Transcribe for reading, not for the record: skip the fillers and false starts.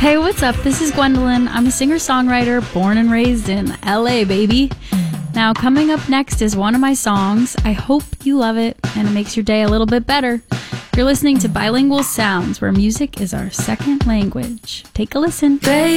Hey, what's up? This is Gwendolyn. I'm a singer-songwriter born and raised in LA, baby. Now, coming up next is one of my songs. I hope you love it and it makes your day a little bit better. You're listening to Bilingual Sounds, where music is our second language. Take a listen.